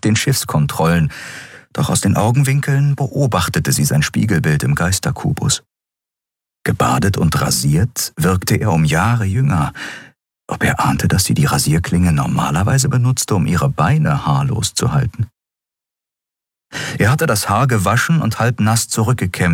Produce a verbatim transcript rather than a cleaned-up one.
den Schiffskontrollen, doch aus den Augenwinkeln beobachtete sie sein Spiegelbild im Geisterkubus. Gebadet und rasiert wirkte er um Jahre jünger. Ob er ahnte, dass sie die Rasierklinge normalerweise benutzte, um ihre Beine haarlos zu halten? Er hatte das Haar gewaschen und halb nass zurückgekämmt,